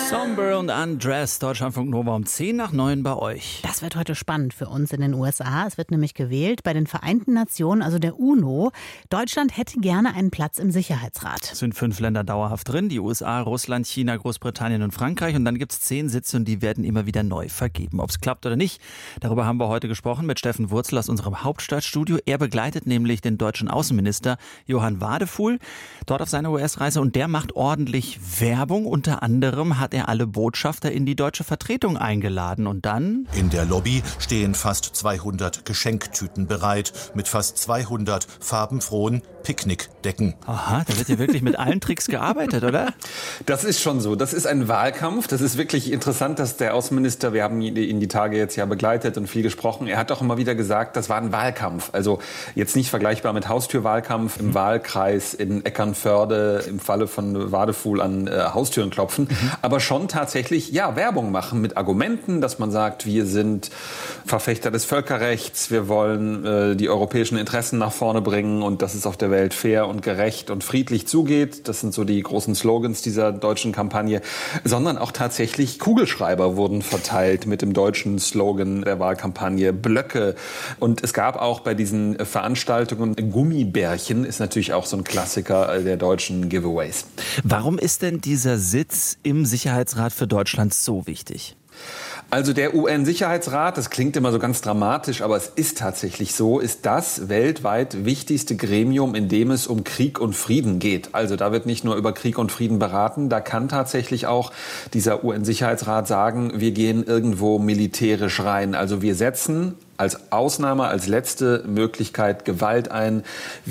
Somber und Undressed, Deutschlandfunk Nova um 10:09 bei euch. Das wird heute spannend für uns in den USA. Es wird nämlich gewählt bei den Vereinten Nationen, also der UNO. Deutschland hätte gerne einen Platz im Sicherheitsrat. Es sind 5 Länder dauerhaft drin, die USA, Russland, China, Großbritannien und Frankreich. Und dann gibt es 10 Sitze und die werden immer wieder neu vergeben. Ob es klappt oder nicht, darüber haben wir heute gesprochen mit Steffen Wurzel aus unserem Hauptstadtstudio. Er begleitet nämlich den deutschen Außenminister Johann Wadefuhl dort auf seiner US-Reise und der macht ordentlich Werbung. Unter anderem hat er alle Botschafter in die deutsche Vertretung eingeladen und dann... In der Lobby stehen fast 200 Geschenktüten bereit, mit fast 200 farbenfrohen Picknickdecken. Aha, da wird ja wirklich mit allen Tricks gearbeitet, oder? Das ist schon so. Das ist ein Wahlkampf. Das ist wirklich interessant, dass der Außenminister, wir haben ihn die Tage jetzt ja begleitet und viel gesprochen, er hat auch immer wieder gesagt, das war ein Wahlkampf. Also jetzt nicht vergleichbar mit Haustürwahlkampf im Wahlkreis in Eckernförde, im Falle von Wadefuhl an Haustüren klopfen, aber schon tatsächlich, ja, Werbung machen mit Argumenten, dass man sagt, wir sind Verfechter des Völkerrechts, wir wollen die europäischen Interessen nach vorne bringen und dass es auf der Welt fair und gerecht und friedlich zugeht. Das sind so die großen Slogans dieser deutschen Kampagne, sondern auch tatsächlich Kugelschreiber wurden verteilt mit dem deutschen Slogan der Wahlkampagne, Blöcke. Und es gab auch bei diesen Veranstaltungen Gummibärchen, ist natürlich auch so ein Klassiker der deutschen Giveaways. Warum ist denn dieser Sitz im Sicherheitsrat für Deutschland so wichtig? Also der UN-Sicherheitsrat, das klingt immer so ganz dramatisch, aber es ist tatsächlich so, ist das weltweit wichtigste Gremium, in dem es um Krieg und Frieden geht. Also da wird nicht nur über Krieg und Frieden beraten, da kann tatsächlich auch dieser UN-Sicherheitsrat sagen, wir gehen irgendwo militärisch rein. Also wir setzen als Ausnahme, als letzte Möglichkeit Gewalt ein.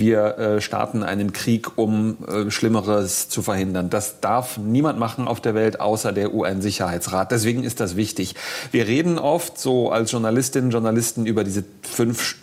Wir starten einen Krieg, um Schlimmeres zu verhindern. Das darf niemand machen auf der Welt, außer der UN-Sicherheitsrat. Deswegen ist das wichtig. Wir reden oft so als Journalistinnen und Journalisten über diese 5